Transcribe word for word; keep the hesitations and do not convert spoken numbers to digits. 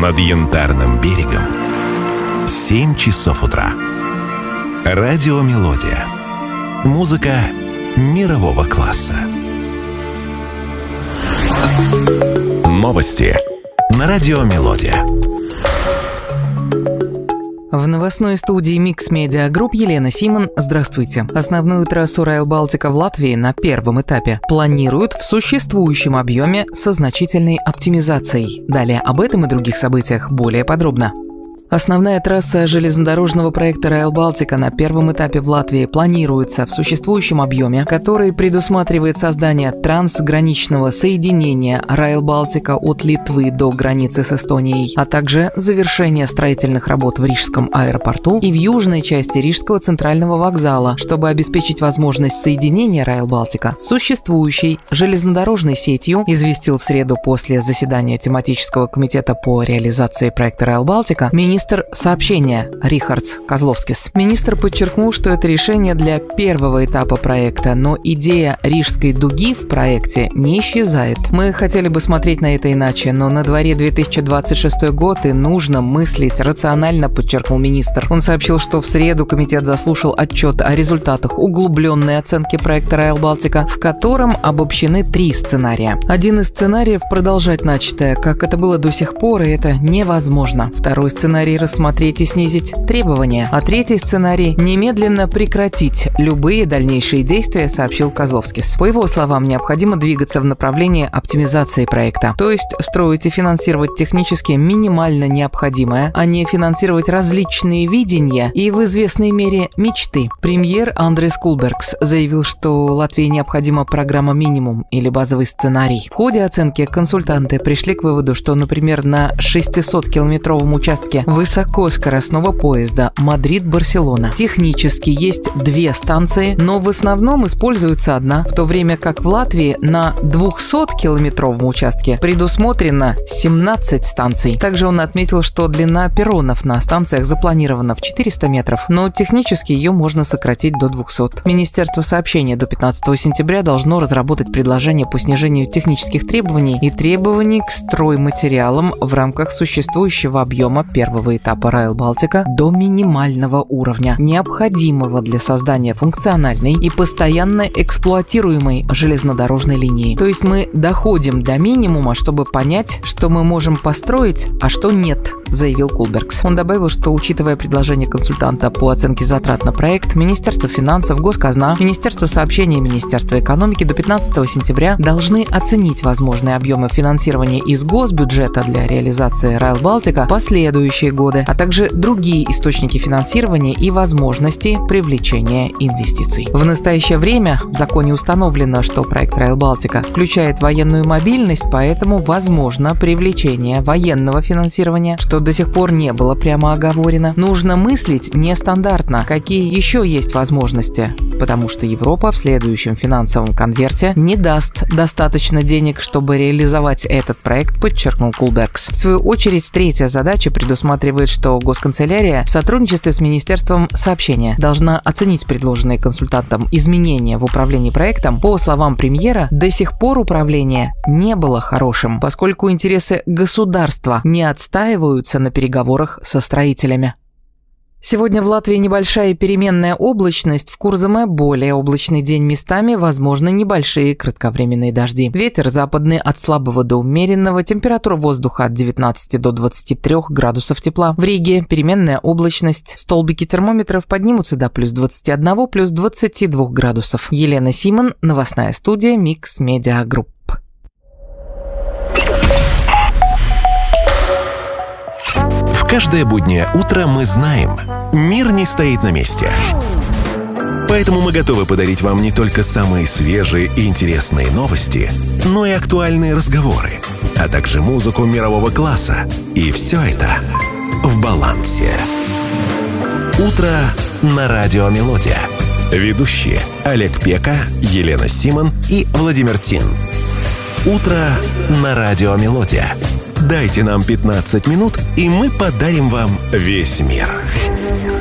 Над Янтарным берегом семь часов утра. Радио «Мелодия». Музыка мирового класса. Новости на радио «Мелодия». В новостной студии Mix Media Group Елена Симон. Здравствуйте. Основную трассу Rail Baltica в Латвии на первом этапе планируют в существующем объеме со значительной оптимизацией. Далее об этом и других событиях более подробно. Основная трасса железнодорожного проекта Rail Baltica на первом этапе в Латвии планируется в существующем объеме, который предусматривает создание трансграничного соединения Rail Baltica от Литвы до границы с Эстонией, а также завершение строительных работ в Рижском аэропорту и в южной части Рижского центрального вокзала, чтобы обеспечить возможность соединения Rail Baltica с существующей железнодорожной сетью, известил в среду после заседания тематического комитета по реализации проекта Rail Baltica министр Министр сообщения Рихардс Козловскис. Министр подчеркнул, что это решение для первого этапа проекта, но идея Рижской дуги в проекте не исчезает. Мы хотели бы смотреть на это иначе, но на дворе две тысячи двадцать шестой год и нужно мыслить рационально, подчеркнул министр. Он сообщил, что в среду комитет заслушал отчет о результатах углубленной оценки проекта Rail Baltica, в котором обобщены три сценария. Один из сценариев – продолжать начатое, как это было до сих пор, и это невозможно. Второй сценарий рассмотреть и снизить требования. А третий сценарий – немедленно прекратить любые дальнейшие действия, сообщил Козловскис. По его словам, необходимо двигаться в направлении оптимизации проекта, то есть строить и финансировать технически минимально необходимое, а не финансировать различные видения и в известной мере мечты. Премьер Андрес Кулбергс заявил, что Латвии необходима программа «Минимум» или базовый сценарий. В ходе оценки консультанты пришли к выводу, что, например, на шестисоткилометровом участке высокоскоростного поезда Мадрид-Барселона технически есть две станции, но в основном используется одна, в то время как в Латвии на двухсоткилометровом участке предусмотрено семнадцать станций. Также он отметил, что длина перронов на станциях запланирована в четыреста метров, но технически ее можно сократить до двухсот. Министерство сообщения до пятнадцатого сентября должно разработать предложение по снижению технических требований и требований к стройматериалам в рамках существующего объема первого этапа Rail Baltica до минимального уровня, необходимого для создания функциональной и постоянно эксплуатируемой железнодорожной линии. То есть мы доходим до минимума, чтобы понять, что мы можем построить, а что нет, заявил Кулбергс. Он добавил, что, учитывая предложение консультанта по оценке затрат на проект, Министерство финансов, Госказна, Министерство сообщения и Министерство экономики до пятнадцатого сентября должны оценить возможные объемы финансирования из госбюджета для реализации Rail Baltica в последующие годы, а также другие источники финансирования и возможности привлечения инвестиций. В настоящее время в законе установлено, что проект Rail Baltica включает военную мобильность, поэтому возможно привлечение военного финансирования, что до сих пор не было прямо оговорено. Нужно мыслить нестандартно, какие еще есть возможности, потому что Европа в следующем финансовом конверте не даст достаточно денег, чтобы реализовать этот проект, подчеркнул Кулбергс. В свою очередь, третья задача предусматривает, что Госканцелярия в сотрудничестве с Министерством сообщения должна оценить предложенные консультантом изменения в управлении проектом. По словам премьера, до сих пор управление не было хорошим, поскольку интересы государства не отстаиваются на переговорах со строителями. Сегодня в Латвии небольшая переменная облачность, в Курзаме более облачный день, местами возможны небольшие кратковременные дожди. Ветер западный от слабого до умеренного, температура воздуха от девятнадцати до двадцати трёх градусов тепла. В Риге переменная облачность, столбики термометров поднимутся до плюс двадцати одного, плюс двадцати двух градусов. Елена Симон, новостная студия Mix Media Group. Каждое буднее утро мы знаем, мир не стоит на месте. Поэтому мы готовы подарить вам не только самые свежие и интересные новости, но и актуальные разговоры, а также музыку мирового класса. И все это в балансе. Утро на радио «Мелодия». Ведущие Олег Пека, Елена Симон и Владимир Тин. Утро на радио «Мелодия». Дайте нам пятнадцать минут, и мы подарим вам весь мир.